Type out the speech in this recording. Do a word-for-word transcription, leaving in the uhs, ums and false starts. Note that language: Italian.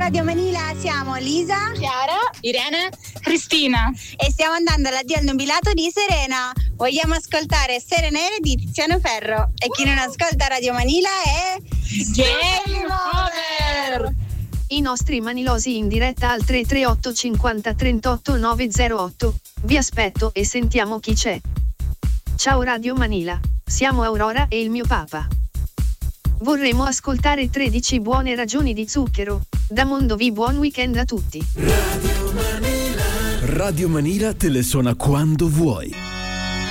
Radio Manila, siamo Lisa, Chiara, Irene, Cristina e stiamo andando all'addio al nubilato di Serena. Vogliamo ascoltare Serenere di Tiziano Ferro e chi non ascolta Radio Manila è Game Over. I nostri manilosi in diretta al tre tre otto cinquanta trentotto novecentotto. Vi aspetto e sentiamo chi c'è. Ciao Radio Manila, siamo Aurora e il mio papa. Vorremmo ascoltare tredici buone ragioni di zucchero. Da Mondovì buon weekend a tutti. Radio Manila. Radio Manila te le suona quando vuoi.